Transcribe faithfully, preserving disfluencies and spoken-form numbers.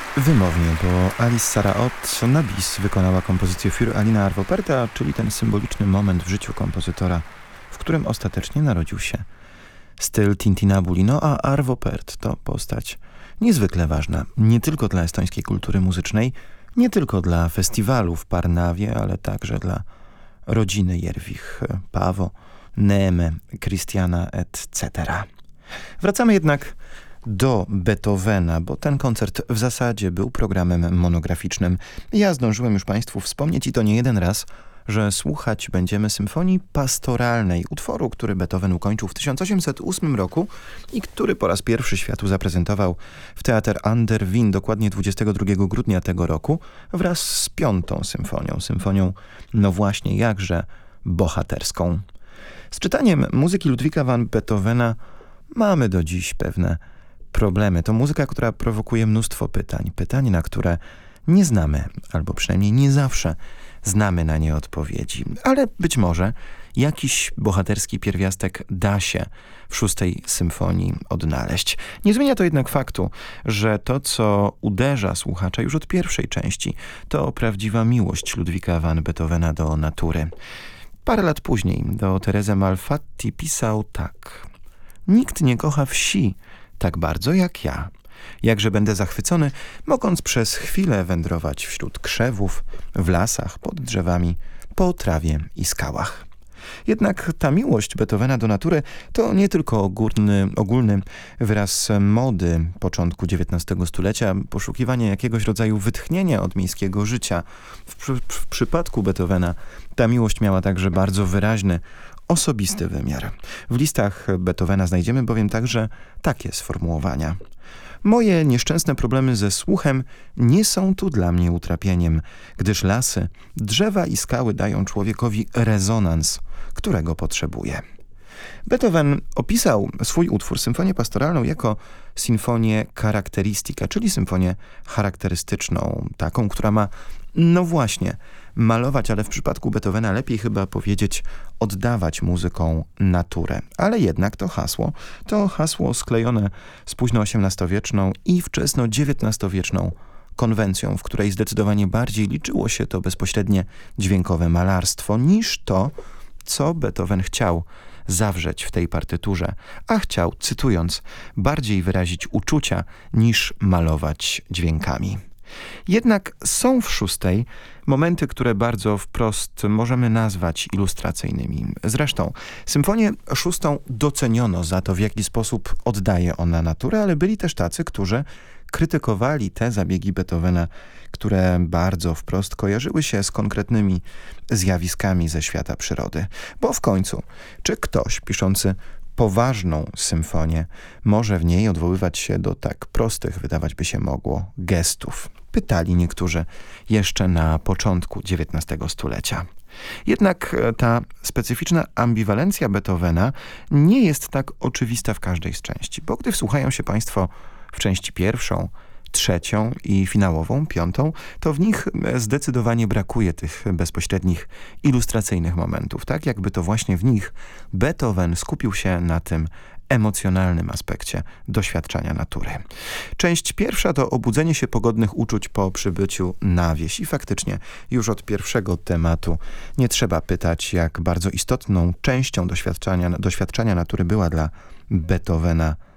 Wymownie, bo Alice Sarah-Ott na bis wykonała kompozycję Für Alina Arvo Pärta, czyli ten symboliczny moment w życiu kompozytora, w którym ostatecznie narodził się styl Tintinabuli. No a Arvo Pärt to postać niezwykle ważna, nie tylko dla estońskiej kultury muzycznej, nie tylko dla festiwalu w Parnawie, ale także dla rodziny Jervich, Paavo, Neeme, Christiana et cetera. Wracamy jednak do Beethovena, bo ten koncert w zasadzie był programem monograficznym. Ja zdążyłem już Państwu wspomnieć, i to nie jeden raz, że słuchać będziemy symfonii pastoralnej, utworu, który Beethoven ukończył w tysiąc osiemset ósmym roku i który po raz pierwszy światu zaprezentował w Theater an der Wien dokładnie dwudziestego drugiego grudnia tego roku wraz z piątą symfonią. Symfonią, no właśnie, jakże bohaterską. Z czytaniem muzyki Ludwika van Beethovena mamy do dziś pewne problemy. To muzyka, która prowokuje mnóstwo pytań. Pytań, na które nie znamy, albo przynajmniej nie zawsze znamy na nie odpowiedzi. Ale być może jakiś bohaterski pierwiastek da się w szóstej symfonii odnaleźć. Nie zmienia to jednak faktu, że to, co uderza słuchacza już od pierwszej części, to prawdziwa miłość Ludwika van Beethovena do natury. Parę lat później do Terezy Malfatti pisał tak: nikt nie kocha wsi tak bardzo jak ja. Jakże będę zachwycony, mogąc przez chwilę wędrować wśród krzewów, w lasach, pod drzewami, po trawie i skałach. Jednak ta miłość Beethovena do natury to nie tylko ogólny, ogólny wyraz mody początku dziewiętnastego stulecia, poszukiwanie jakiegoś rodzaju wytchnienia od miejskiego życia. W, w, w przypadku Beethovena ta miłość miała także bardzo wyraźny, osobisty wymiar. W listach Beethovena znajdziemy bowiem także takie sformułowania: moje nieszczęsne problemy ze słuchem nie są tu dla mnie utrapieniem, gdyż lasy, drzewa i skały dają człowiekowi rezonans, którego potrzebuje. Beethoven opisał swój utwór, symfonię pastoralną, jako sinfonię charakteristika, czyli symfonię charakterystyczną, taką, która ma, no właśnie, malować, ale w przypadku Beethovena lepiej chyba powiedzieć oddawać muzyką naturę. Ale jednak to hasło, to hasło sklejone z późno osiemnastowieczną i wczesno dziewiętnastowieczną konwencją, w której zdecydowanie bardziej liczyło się to bezpośrednie dźwiękowe malarstwo niż to, co Beethoven chciał zawrzeć w tej partyturze, a chciał, cytując, bardziej wyrazić uczucia niż malować dźwiękami. Jednak są w szóstej momenty, które bardzo wprost możemy nazwać ilustracyjnymi. Zresztą symfonię szóstą doceniono za to, w jaki sposób oddaje ona naturę, ale byli też tacy, którzy krytykowali te zabiegi Beethovena, które bardzo wprost kojarzyły się z konkretnymi zjawiskami ze świata przyrody. Bo w końcu, czy ktoś piszący poważną symfonię może w niej odwoływać się do tak prostych, wydawać by się mogło, gestów? Pytali niektórzy jeszcze na początku dziewiętnastego stulecia. Jednak ta specyficzna ambiwalencja Beethovena nie jest tak oczywista w każdej z części, bo gdy wsłuchają się Państwo w części pierwszą, trzecią i finałową, piątą, to w nich zdecydowanie brakuje tych bezpośrednich, ilustracyjnych momentów. Tak jakby to właśnie w nich Beethoven skupił się na tym emocjonalnym aspekcie doświadczania natury. Część pierwsza to obudzenie się pogodnych uczuć po przybyciu na wieś. I faktycznie już od pierwszego tematu nie trzeba pytać, jak bardzo istotną częścią doświadczania, doświadczania natury była dla Beethovena